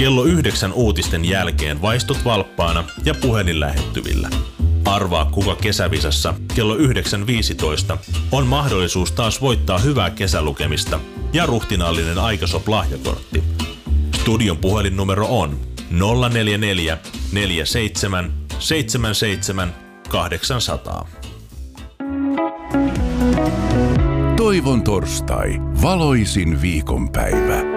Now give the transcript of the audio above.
Kello 9 uutisten jälkeen vaistot valppaana ja puhelin lähettyvillä. Arvaa kuka kesävisassa kello 9.15 on mahdollisuus taas voittaa hyvää kesälukemista ja ruhtinaallinen Aikasop-lahjakortti. Studion puhelinnumero on 044 47 77 800. Toivon torstai, valoisin viikonpäivä.